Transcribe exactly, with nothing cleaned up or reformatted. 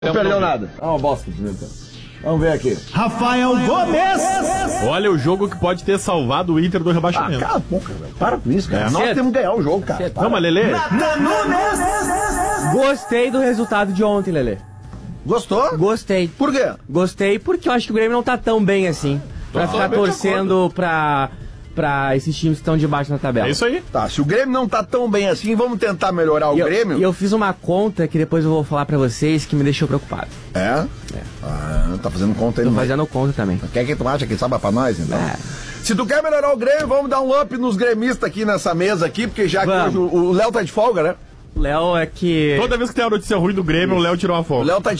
Não perdeu nada. Ah, uma bosta de pimenta. Vamos ver aqui. Rafael Gomes! Olha o jogo que pode ter salvado o Inter do Ah, rebaixamento. cala a boca, velho. Para com isso, cara. É. Nós Cedo. temos que ganhar o jogo, cara. Não, mas Lelê, Gostei do resultado de ontem, Lelê. Gostou? Gostei. Por quê? Gostei porque eu acho que o Grêmio não tá tão bem assim. Pra ficar totalmente de torcendo pra, pra esses times que estão debaixo na tabela. é isso aí. Tá, se o Grêmio não tá tão bem assim, vamos tentar melhorar o E eu, Grêmio? e eu fiz uma conta que depois eu vou falar pra vocês que me deixou preocupado. É? É. Ah, tá fazendo conta aí Tô no meio. fazendo conta também. Quer que tu acha que sabe pra nós, então? É. Se tu quer melhorar o Grêmio, vamos dar um up nos gremistas aqui nessa mesa aqui, porque já que Vamos. hoje o o Léo tá de folga, né? O Léo é que... Toda vez que tem uma notícia ruim do Grêmio, o Léo tirou uma O folga. Léo tá